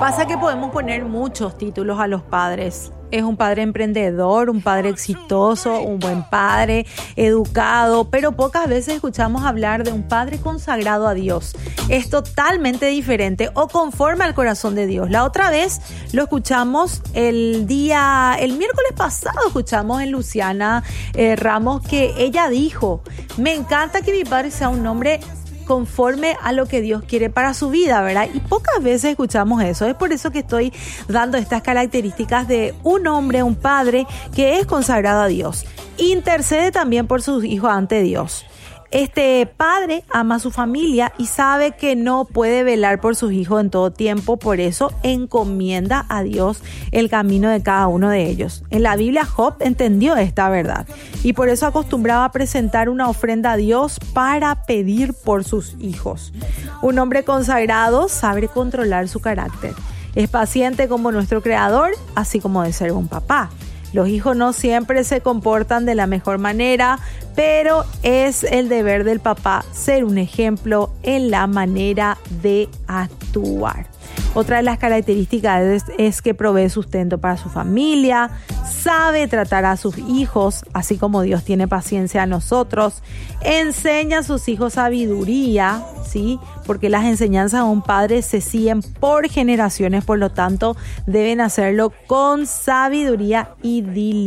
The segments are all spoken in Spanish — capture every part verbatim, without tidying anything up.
Pasa que podemos poner muchos títulos a los padres. Es un padre emprendedor, un padre exitoso, un buen padre, educado, pero pocas veces escuchamos hablar de un padre consagrado a Dios. Es totalmente diferente o conforme al corazón de Dios. La otra vez lo escuchamos el día, el miércoles pasado escuchamos en Luciana eh, Ramos que ella dijo: me encanta que mi padre sea un hombre conforme a lo que Dios quiere para su vida, ¿verdad? Y pocas veces escuchamos eso. Es por eso que estoy dando estas características de un hombre, un padre que es consagrado a Dios. Intercede también por sus hijos ante Dios. Este padre ama a su familia y sabe que no puede velar por sus hijos en todo tiempo, por eso encomienda a Dios el camino de cada uno de ellos. En la Biblia Job entendió esta verdad y por eso acostumbraba a presentar una ofrenda a Dios para pedir por sus hijos. Un hombre consagrado sabe controlar su carácter. Es paciente como nuestro Creador, así como de ser un papá. Los hijos no siempre se comportan de la mejor manera, pero es el deber del papá ser un ejemplo en la manera de actuar. Otra de las características es, es que provee sustento para su familia, sabe tratar a sus hijos, así como Dios tiene paciencia a nosotros, enseña a sus hijos sabiduría, ¿sí? Porque las enseñanzas de un padre se siguen por generaciones, por lo tanto deben hacerlo con sabiduría y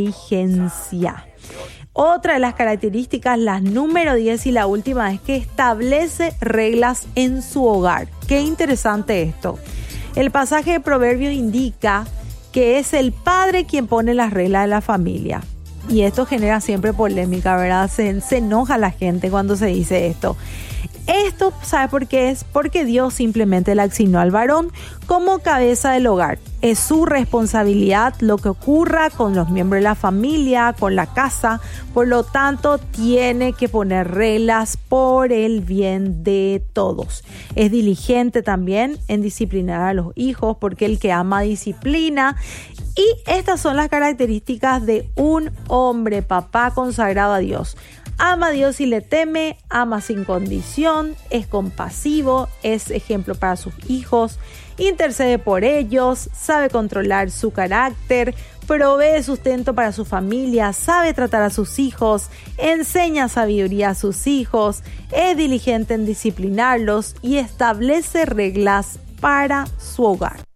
diligencia. Otra de las características, la número diez y la última, es que establece reglas en su hogar. Qué interesante esto. El pasaje de Proverbios indica que es el padre quien pone las reglas de la familia. Y esto genera siempre polémica, ¿verdad? Se, se enoja la gente cuando se dice esto. Esto, ¿sabe por qué es? Porque Dios simplemente le asignó al varón como cabeza del hogar. Es su responsabilidad lo que ocurra con los miembros de la familia, con la casa. Por lo tanto, tiene que poner reglas por el bien de todos. Es diligente también en disciplinar a los hijos, porque el que ama disciplina. Y estas son las características de un hombre, papá consagrado a Dios. Ama a Dios y le teme, ama sin condición, es compasivo, es ejemplo para sus hijos, intercede por ellos, sabe controlar su carácter, provee sustento para su familia, sabe tratar a sus hijos, enseña sabiduría a sus hijos, es diligente en disciplinarlos y establece reglas para su hogar.